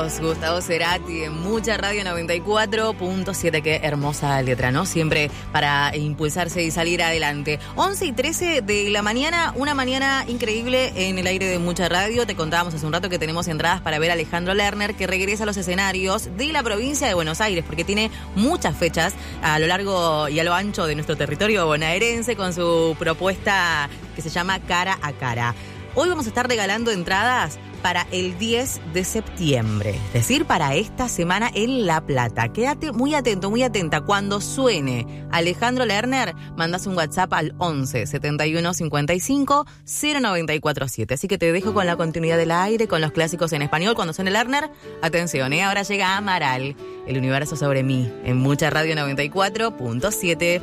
Dios, Gustavo Cerati en Mucha Radio 94.7. Qué hermosa letra, ¿no? Siempre para impulsarse y salir adelante. 11:13 de la mañana, una mañana increíble en el aire de Mucha Radio. Te contábamos hace un rato que tenemos entradas para ver a Alejandro Lerner, que regresa a los escenarios de la provincia de Buenos Aires, porque tiene muchas fechas a lo largo y a lo ancho de nuestro territorio bonaerense con su propuesta que se llama Cara a Cara. Hoy vamos a estar regalando entradas para el 10 de septiembre, es decir, para esta semana en La Plata. Quédate muy atento, muy atenta. Cuando suene Alejandro Lerner, mandas un WhatsApp al 11 71 55 0947. Así que te dejo con la continuidad del aire, con los clásicos en español. Cuando suene Lerner, atención, ahora llega Amaral, El universo sobre mí, en Mucha Radio 94.7.